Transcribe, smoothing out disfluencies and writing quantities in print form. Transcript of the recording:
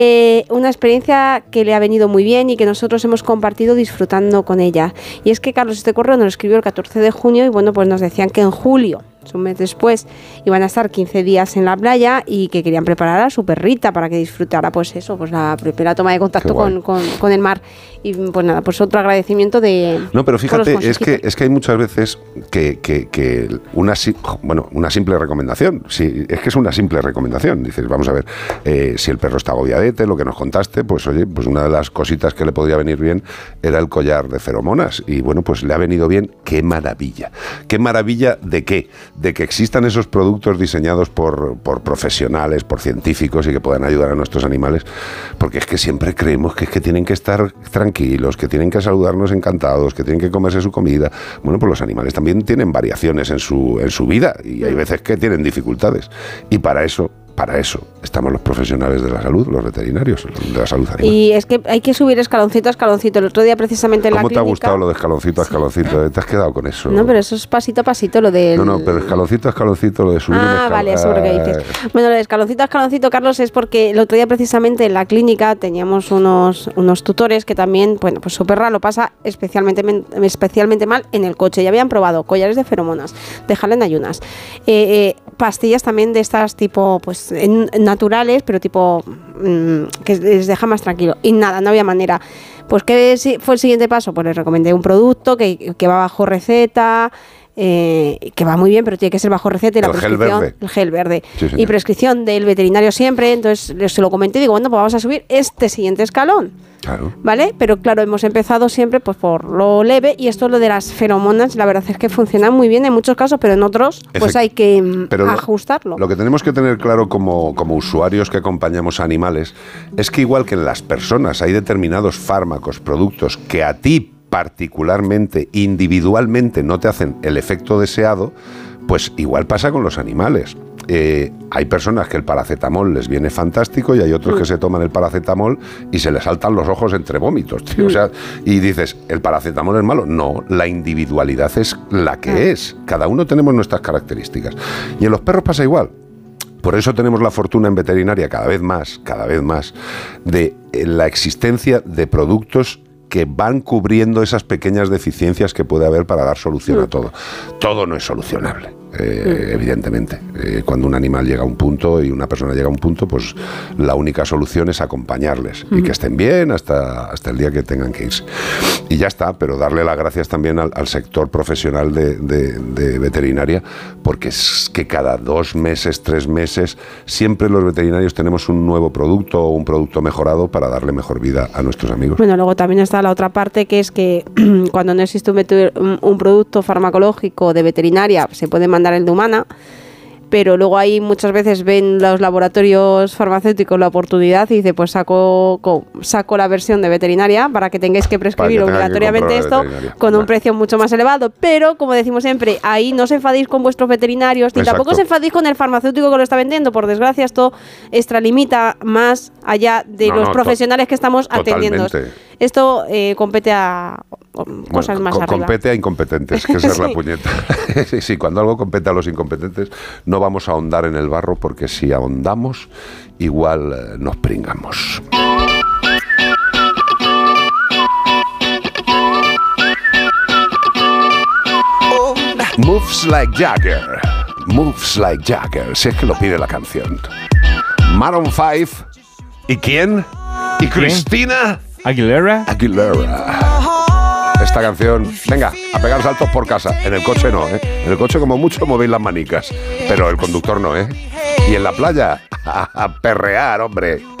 Una experiencia que le ha venido muy bien y que nosotros hemos compartido disfrutando con ella. Y es que Carlos este correo nos lo escribió el 14 de junio y bueno, pues nos decían que en julio, un mes después, iban a estar 15 días en la playa y que querían preparar a su perrita para que disfrutara pues eso, pues la primera toma de contacto con el mar. Y pues nada, pues otro agradecimiento de... No, pero fíjate, es que hay muchas veces que una simple recomendación, sí, es que es una simple recomendación. Dices, vamos a ver, si el perro está agobiadete, lo que nos contaste, pues oye, pues una de las cositas que le podría venir bien era el collar de feromonas. Y bueno, pues le ha venido bien, qué maravilla. ¿Qué maravilla de qué? De que existan esos productos diseñados por profesionales, por científicos y que puedan ayudar a nuestros animales, porque es que siempre creemos que es que tienen que estar tranquilos, que tienen que saludarnos encantados, que tienen que comerse su comida. Bueno, pues los animales también tienen variaciones en su vida y hay veces que tienen dificultades. Y para eso estamos los profesionales de la salud, los veterinarios de la salud animal. Y es que hay que subir escaloncito a escaloncito. El otro día precisamente en la clínica... ¿Cómo te ha gustado lo de escaloncito a escaloncito? ¿Te has quedado con eso? No, pero eso es pasito a pasito, lo del... No, pero escaloncito a escaloncito, lo de subir un escalón. Vale, eso es lo que dices. Bueno, lo de escaloncito a escaloncito, Carlos, es porque el otro día precisamente en la clínica teníamos unos tutores que también, bueno, pues su perra lo pasa especialmente mal en el coche. Ya habían probado collares de feromonas, dejarla en ayunas, pastillas también de estas tipo, pues naturales, pero tipo que les deja más tranquilo. Y nada, no había manera. Pues ¿qué fue el siguiente paso? Pues les recomendé un producto que va bajo receta, que va muy bien, pero tiene que ser bajo receta y la prescripción, el gel verde, sí, y prescripción del veterinario siempre. Entonces se lo comenté y digo, bueno, pues vamos a subir este siguiente escalón. Claro. ¿Vale? Pero claro, hemos empezado siempre pues por lo leve, y esto lo de las feromonas, la verdad es que funciona muy bien en muchos casos, pero en otros pues hay que ajustarlo. Lo que tenemos que tener claro como usuarios que acompañamos a animales es que igual que en las personas hay determinados fármacos, productos que a ti particularmente, individualmente no te hacen el efecto deseado, pues igual pasa con los animales. Hay personas que el paracetamol les viene fantástico y hay otros que se toman el paracetamol y se les saltan los ojos entre vómitos, tío. O sea, y dices, ¿el paracetamol es malo? No, la individualidad es la que es. Cada uno tenemos nuestras características. Y en los perros pasa igual. Por eso tenemos la fortuna en veterinaria cada vez más, de la existencia de productos que van cubriendo esas pequeñas deficiencias que puede haber para dar solución a todo. Todo no es solucionable. Evidentemente, cuando un animal llega a un punto y una persona llega a un punto, pues la única solución es acompañarles y que estén bien hasta el día que tengan que irse. Y ya está, pero darle las gracias también al sector profesional de veterinaria, porque es que cada 2 meses, 3 meses, siempre los veterinarios tenemos un nuevo producto o un producto mejorado para darle mejor vida a nuestros amigos. Bueno, luego también está la otra parte, que es que cuando no existe un producto farmacológico de veterinaria, se puede mandar el de humana, pero luego ahí muchas veces ven los laboratorios farmacéuticos la oportunidad y dice, pues saco la versión de veterinaria para que tengáis que prescribir obligatoriamente esto con un precio mucho más elevado. Pero, como decimos siempre, ahí no os enfadéis con vuestros veterinarios, ni tampoco os enfadéis con el farmacéutico que lo está vendiendo. Por desgracia, esto extralimita más allá de los profesionales que estamos atendiendo. Esto compete a cosas más arriba. Compete a incompetentes, que esa es la puñeta. Sí, cuando algo compete a los incompetentes, no vamos a ahondar en el barro, porque si ahondamos, igual nos pringamos. Moves like Jagger. Moves like Jagger. Si es que lo pide la canción. Maroon 5. ¿Y quién? ¿Y Cristina Aguilera. Esta canción, venga, a pegar saltos por casa. En el coche no, ¿eh? En el coche como mucho movéis las manicas, pero el conductor no, ¿eh? Y en la playa, a perrear, hombre.